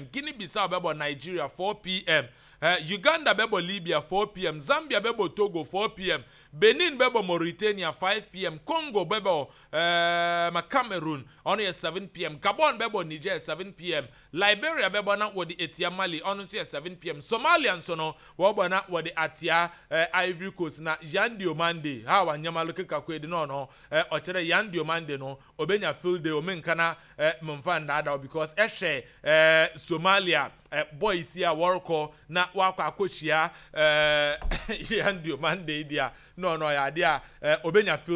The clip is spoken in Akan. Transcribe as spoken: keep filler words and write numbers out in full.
m Guinea Bissau bebo Nigeria four p m Uh, Uganda bebo Libya four p m Zambia bebo Togo four p m Benin bebo Mauritania five p m Congo bebo uh, Cameroon on seven p m Gabon bebo Niger seven p m Liberia bebo na wodi etia Mali on seven p m Somalia nsono wobo na wodi atia uh, Ivory Coast na Yandio Monday ha wa nyama loke kakwedi no no uh, ochere Yandio Monday no obenya field day o menkana uh, mfanda ada because ehwe uh, Somalia Uh, boys here worko na wakwa akoshia uh, Yandio Monday dia no no ya dia uh, obenya